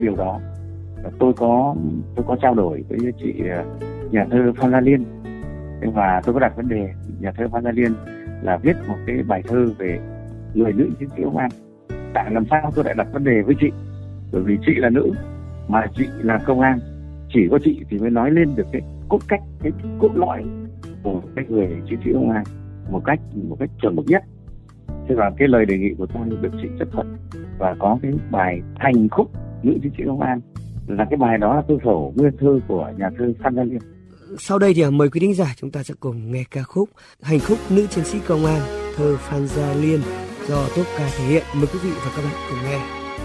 điều đó. Tôi có trao đổi với chị nhà thơ Phan Gia Liên, và tôi có đặt vấn đề nhà thơ Phan Gia Liên là viết một cái bài thơ về người nữ chiến sĩ công an. Tại làm sao tôi lại đặt vấn đề với chị? Bởi vì chị là nữ mà chị là công an, chỉ có chị thì mới nói lên được cái cốt cách, cái cốt lõi của cái người chiến sĩ công an một cách chuẩn mực nhất. Thế và cái lời đề nghị của tôi được chị chấp thuận, và có cái bài Thành khúc nữ chiến sĩ công an, là cái bài đó là tôi phổ nguyên thơ của nhà thơ Phan Gia Liên. Sau đây thì mời quý thính giả chúng ta sẽ cùng nghe ca khúc Hành khúc nữ chiến sĩ công an, thơ Phan Gia Liên do Tốp Ca thể hiện. Mời quý vị và các bạn cùng nghe.